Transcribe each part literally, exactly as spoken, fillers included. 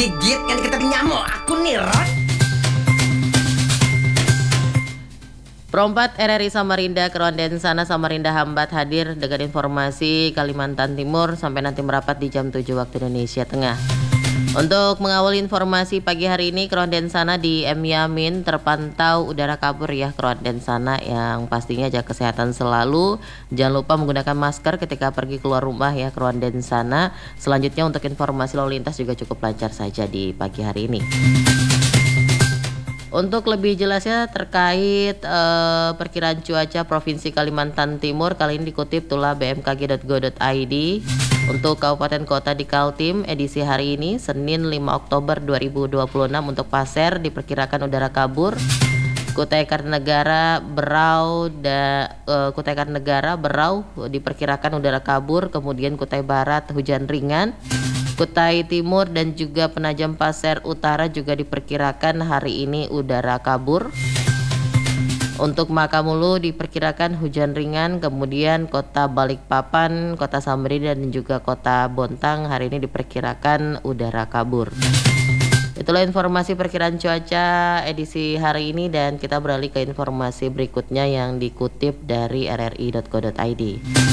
digigit yang diketahui nyamuk. Aku nih Rod. Perompat R R I Samarinda Keronden Sana Samarinda Hambat hadir dengan informasi Kalimantan Timur sampai nanti merapat di jam tujuh waktu Indonesia Tengah. Untuk mengawali informasi pagi hari ini, Keronden Sana di M Yamin terpantau udara kabur ya Keronden Sana, yang pastinya jaga kesehatan selalu. Jangan lupa menggunakan masker ketika pergi keluar rumah ya Keronden Sana. Selanjutnya untuk informasi lalu lintas juga cukup lancar saja di pagi hari ini. Untuk lebih jelasnya terkait eh, perkiraan cuaca Provinsi Kalimantan Timur, kali ini dikutip tulah b m k g titik go titik i d. Untuk kabupaten kota di Kaltim edisi hari ini Senin lima Oktober dua ribu dua puluh enam, untuk Pasir diperkirakan udara kabur. Kutai Kartanegara, Berau, da, uh, Kutai Kartanegara, Berau diperkirakan udara kabur. Kemudian Kutai Barat hujan ringan. Kutai Timur dan juga Penajam Pasir Utara juga diperkirakan hari ini udara kabur. Untuk Makamulu diperkirakan hujan ringan. Kemudian Kota Balikpapan, Kota Samarinda dan juga Kota Bontang hari ini diperkirakan udara kabur. Itulah informasi perkiraan cuaca edisi hari ini, dan kita beralih ke informasi berikutnya yang dikutip dari r r i titik go titik i d.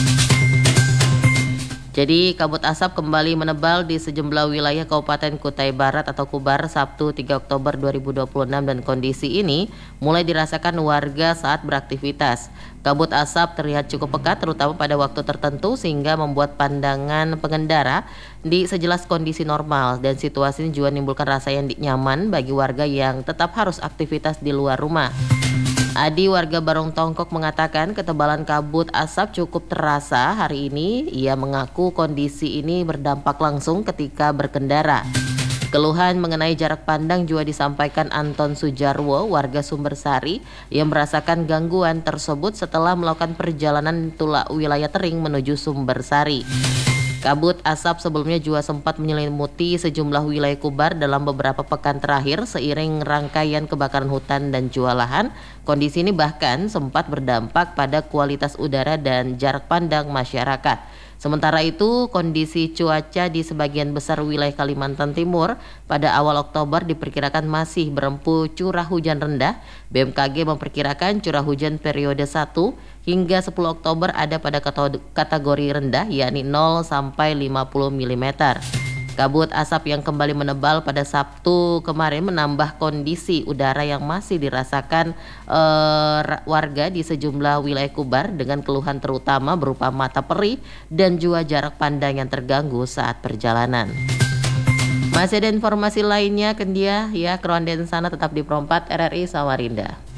Jadi kabut asap kembali menebal di sejumlah wilayah Kabupaten Kutai Barat atau Kubar Sabtu tiga Oktober dua ribu dua puluh enam, dan kondisi ini mulai dirasakan warga saat beraktivitas. Kabut asap terlihat cukup pekat terutama pada waktu tertentu sehingga membuat pandangan pengendara di sejelas kondisi normal, dan situasi ini juga menimbulkan rasa yang nyaman bagi warga yang tetap harus aktivitas di luar rumah. Adi, warga Barong Tongkok, mengatakan ketebalan kabut asap cukup terasa hari ini. Ia mengaku kondisi ini berdampak langsung ketika berkendara. Keluhan mengenai jarak pandang juga disampaikan Anton Sujarwo, warga Sumbersari, yang merasakan gangguan tersebut setelah melakukan perjalanan tulak wilayah Tering menuju Sumbersari. Kabut asap sebelumnya juga sempat menyelimuti sejumlah wilayah Kubar dalam beberapa pekan terakhir seiring rangkaian kebakaran hutan dan jual lahan. Kondisi ini bahkan sempat berdampak pada kualitas udara dan jarak pandang masyarakat. Sementara itu, kondisi cuaca di sebagian besar wilayah Kalimantan Timur pada awal Oktober diperkirakan masih berempu curah hujan rendah. B M K G memperkirakan curah hujan periode satu hingga sepuluh Oktober ada pada kategori rendah, yakni nol sampai lima puluh milimeter. Kabut asap yang kembali menebal pada Sabtu kemarin menambah kondisi udara yang masih dirasakan eh, warga di sejumlah wilayah Kubar dengan keluhan terutama berupa mata perih dan juga jarak pandang yang terganggu saat perjalanan. Masih ada informasi lainnya Kendia ya, Keronden Sana tetap di Perompat R R I Samarinda.